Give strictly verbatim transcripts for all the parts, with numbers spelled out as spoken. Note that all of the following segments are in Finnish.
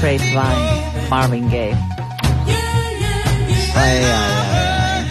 Grapevine, Marvin Gaye. Ai, ai, ai, ai.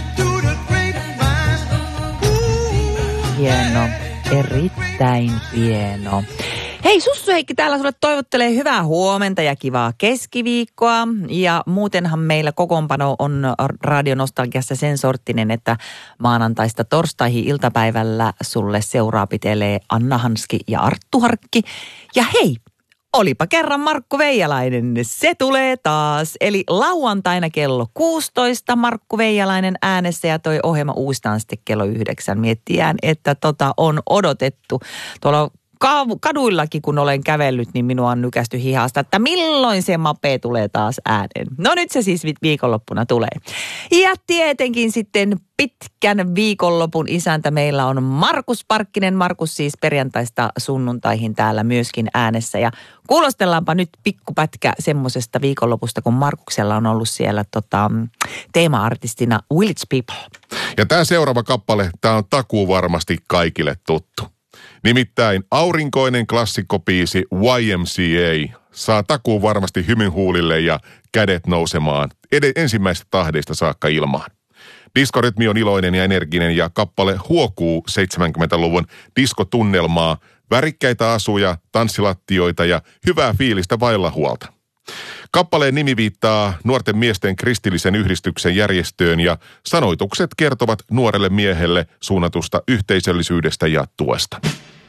Hieno, erittäin hieno. Hei, Sussu Heikki täällä sulle toivottelee hyvää huomenta ja kivaa keskiviikkoa. Ja muutenhan meillä kokoonpano on Radionostalgiassa sen sorttinen, että maanantaista torstaihin iltapäivällä sulle seuraa pitelee Anna Hanski ja Arttu Harkki. Ja hei, olipa kerran Markku Veijalainen, se tulee taas. Eli lauantaina kello kuusitoista Markku Veijalainen äänessä ja toi ohjelma uustaan sitten kello yhdeksän. Miettiään, että tota on odotettu tuolla kaduillakin, kun olen kävellyt, niin minua on nykästy hihasta, että milloin se mape tulee taas ääneen. No nyt se siis viikonloppuna tulee. Ja tietenkin sitten pitkän viikonlopun isäntä meillä on Markus Parkkinen. Markus siis perjantaista sunnuntaihin täällä myöskin äänessä. Ja kuulostellaanpa nyt pikkupätkä semmosesta viikonlopusta, kun Markuksella on ollut siellä tota, teema-artistina Village People. Ja tämä seuraava kappale, tämä on takuu varmasti kaikille tuttu. Nimittäin aurinkoinen klassikkobiisi Y M C A saa takuun varmasti hymyn huulille ja kädet nousemaan ed- ensimmäisestä tahdeista saakka ilmaan. Diskorytmi on iloinen ja energinen ja kappale huokuu seitsemänkymmentäluvun diskotunnelmaa, värikkäitä asuja, tanssilattioita ja hyvää fiilistä vailla huolta. Kappaleen nimi viittaa nuorten miesten kristillisen yhdistyksen järjestöön ja sanoitukset kertovat nuorelle miehelle suunnatusta yhteisöllisyydestä ja tuesta.